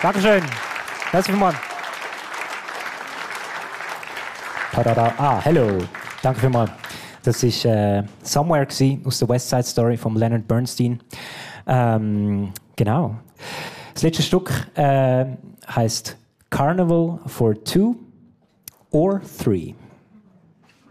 Dankeschön. Herzlichen Dank. Hello. Danke vielmals. Das war Somewhere aus der West Side Story von Leonard Bernstein. Genau. Das letzte Stück heißt Carnival for Two or Three.